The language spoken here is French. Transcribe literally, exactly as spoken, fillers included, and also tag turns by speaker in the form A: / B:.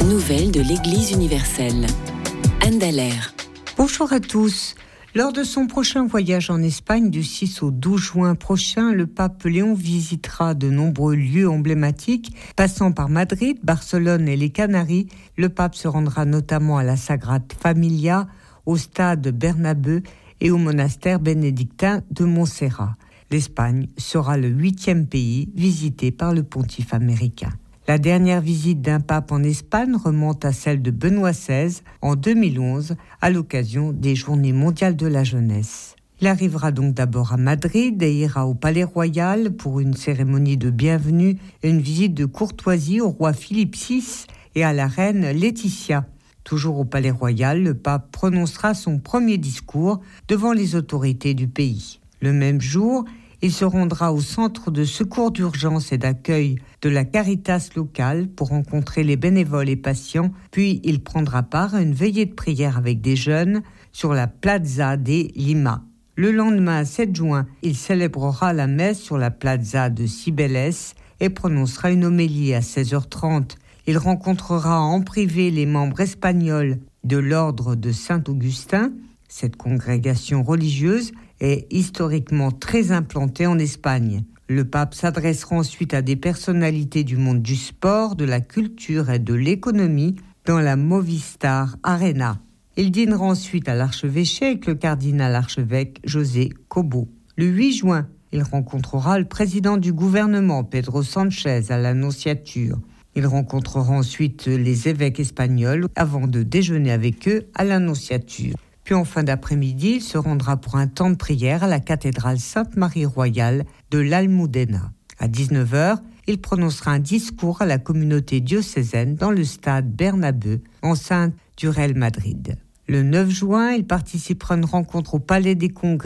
A: Nouvelles de l'Église universelle. Anne Dallaire.
B: Bonjour à tous. Lors de son prochain voyage en Espagne du six au douze juin prochain, le pape Léon visitera de nombreux lieux emblématiques. Passant par Madrid, Barcelone et les Canaries, le pape se rendra notamment à la Sagrada Familia, au stade Bernabeu et au monastère bénédictin de Montserrat. L'Espagne sera le huitième pays visité par le pontife américain. La dernière visite d'un pape en Espagne remonte à celle de Benoît seize en deux mille onze à l'occasion des Journées mondiales de la jeunesse. Il arrivera donc d'abord à Madrid et ira au Palais Royal pour une cérémonie de bienvenue et une visite de courtoisie au roi Philippe six et à la reine Laetitia. Toujours au Palais Royal, le pape prononcera son premier discours devant les autorités du pays. Le même jour, il se rendra au centre de secours d'urgence et d'accueil de la Caritas locale pour rencontrer les bénévoles et patients, puis il prendra part à une veillée de prière avec des jeunes sur la Plaza de Lima. Le lendemain, sept juin, il célébrera la messe sur la Plaza de Cibeles et prononcera une homélie à seize heures trente. Il rencontrera en privé les membres espagnols de l'ordre de Saint-Augustin. Cette congrégation religieuse est historiquement très implantée en Espagne. Le pape s'adressera ensuite à des personnalités du monde du sport, de la culture et de l'économie dans la Movistar Arena. Il dînera ensuite à l'archevêché avec le cardinal archevêque José Cobo. Le huit juin, il rencontrera le président du gouvernement, Pedro Sánchez, à l'Annonciature. Il rencontrera ensuite les évêques espagnols avant de déjeuner avec eux à l'Annonciature. Puis en fin d'après-midi, il se rendra pour un temps de prière à la cathédrale Sainte-Marie Royale de l'Almudena. À dix-neuf heures, il prononcera un discours à la communauté diocésaine dans le stade Bernabeu, enceinte du Real Madrid. Le neuf juin, il participera à une rencontre au Palais des Congrès